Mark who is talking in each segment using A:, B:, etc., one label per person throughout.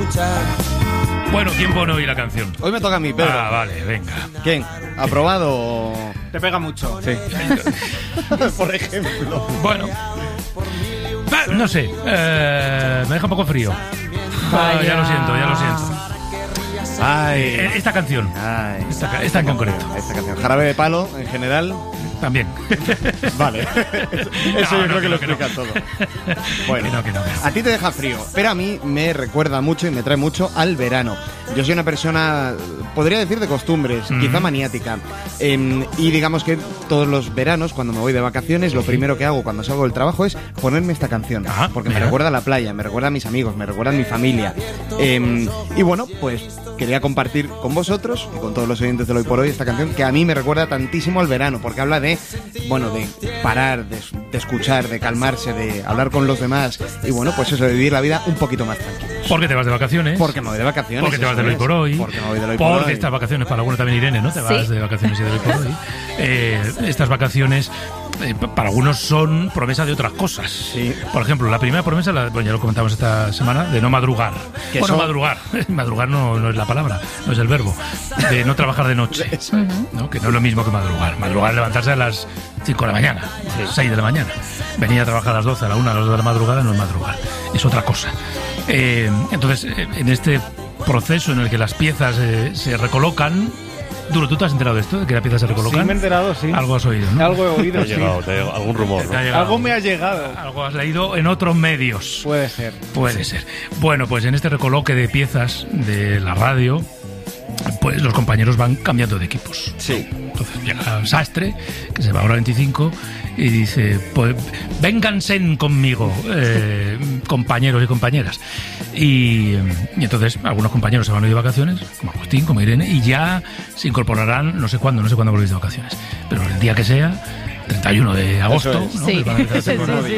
A: Bueno, ¿quién pone hoy la canción?
B: Hoy me toca a mí, Pedro.
A: Ah, vale, venga.
B: ¿Quién? ¿Aprobado o...?
C: Te pega mucho.
B: Sí. Por ejemplo.
A: Bueno. No sé. Me deja un poco frío. Ya lo siento.
B: Ay.
A: Esta canción.
B: Ay.
A: Esta en concreto.
B: Esta canción. Jarabe de Palo, en general.
A: También.
B: Vale. Eso yo creo que lo explica todo. Bueno,
A: que no.
B: a ti te deja frío, pero a mí me recuerda mucho y me trae mucho al verano. Yo soy una persona, podría decir, de costumbres, quizá maniática. Y digamos que todos los veranos, cuando me voy de vacaciones, lo primero que hago cuando salgo del trabajo es ponerme esta canción. Porque me recuerda a la playa, me recuerda a mis amigos, me recuerda a mi familia. Y bueno, pues quería compartir con vosotros y con todos los oyentes de Hoy por Hoy esta canción que a mí me recuerda tantísimo al verano, porque habla de parar, de escuchar, de calmarse, de hablar con los demás y bueno, pues eso, de vivir la vida un poquito más tranquilo.
A: ¿Por qué te vas de vacaciones?
B: Porque me voy de vacaciones.
A: Porque te vas de Hoy por Hoy.
B: Porque me voy de Hoy por Hoy.
A: Porque estas vacaciones, para algunos también Irene, ¿no? Te vas de vacaciones y de Hoy por Hoy. Estas vacaciones para algunos son promesa de otras cosas.
B: Sí.
A: Por ejemplo, la primera promesa, ya lo comentamos esta semana, de no madrugar. Bueno, madrugar. Madrugar no es la palabra, no es el verbo. De no trabajar de noche. ¿No? Que no es lo mismo que madrugar. Madrugar es levantarse a las 5 de la mañana, 6 de la mañana. Venir a trabajar a las 12, a la 1, a las 2 de la madrugada no es madrugar. Es otra cosa. Entonces, en este proceso en el que las piezas se recolocan... Duro, ¿tú te has enterado de esto? ¿De que las piezas se recolocan?
C: Sí, me he enterado, sí.
A: Algo has oído, ¿no?
C: Algo he oído,
D: sí. Te ha llegado algún rumor, ¿no?
C: Algo me ha llegado.
A: Algo has leído en otros medios.
C: Puede ser.
A: Puede ser. Bueno, pues en este recoloque de piezas de la radio, pues los compañeros van cambiando de equipos.
B: Sí.
A: Entonces llega Sastre, que se va ahora a 25, y dice, pues vénganse conmigo, compañeros y compañeras. Y entonces algunos compañeros se van a ir de vacaciones, como Agustín, como Irene, y ya se incorporarán, no sé cuándo volvéis de vacaciones, pero el día que sea, 31 de agosto, ¿no?
E: Sí.
A: Sí.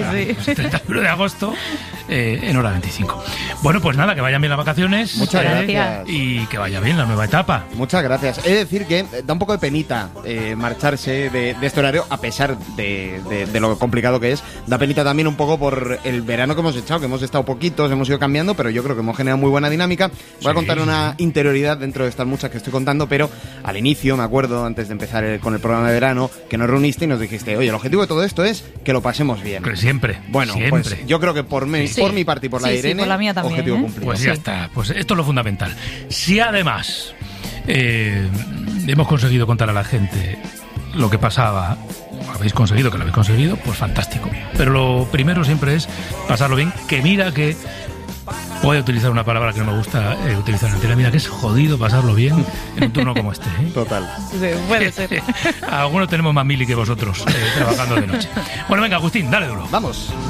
A: 31 de agosto, en hora 25. Bueno, pues nada, que vayan bien las vacaciones.
B: Muchas gracias.
A: Y que vaya bien la nueva etapa.
B: Muchas gracias. He de decir que da un poco de penita marcharse de este horario, a pesar de lo complicado que es. Da penita también un poco por el verano que hemos echado, que hemos estado poquitos, hemos ido cambiando, pero yo creo que hemos generado muy buena dinámica. Voy a contar una interioridad dentro de estas muchas que estoy contando, pero al inicio, me acuerdo, antes de empezar con el programa de verano, que nos reuniste y nos dijiste, oye, el objetivo de todo esto es que lo pasemos bien.
A: Siempre.
B: Bueno,
A: siempre.
B: Pues yo creo que por mi parte y por la de Irene,
E: por la mía también,
B: objetivo cumplido.
A: Pues ya está. Pues esto es lo fundamental. Si además hemos conseguido contar a la gente lo que pasaba, habéis conseguido que lo habéis conseguido, pues fantástico. Pero lo primero siempre es pasarlo bien, que mira que... Voy a utilizar una palabra que no me gusta utilizar en antena. Mira que es jodido pasarlo bien en un turno como este.
B: Total.
E: Sí, puede ser.
A: Algunos tenemos más mili que vosotros trabajando de noche. Bueno, venga, Agustín, dale duro.
B: Vamos.